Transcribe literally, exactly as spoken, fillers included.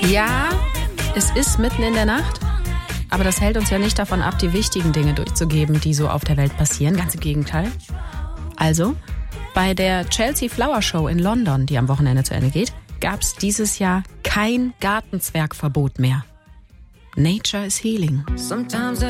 Ja, es ist mitten in der Nacht, aber das hält uns ja nicht davon ab, die wichtigen Dinge durchzugeben, die so auf der Welt passieren. Ganz im Gegenteil. Also, bei der Chelsea Flower Show in London, die am Wochenende zu Ende geht, gab es dieses Jahr kein Gartenzwergverbot mehr. Nature is healing. Sometimes